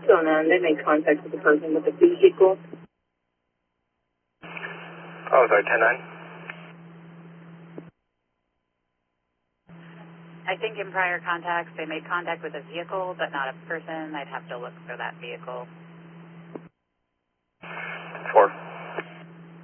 on they made contact with the person with the vehicle. Oh, sorry, 10-9. I think in prior contacts they made contact with a vehicle, but not a person. I'd have to look for that vehicle. 4.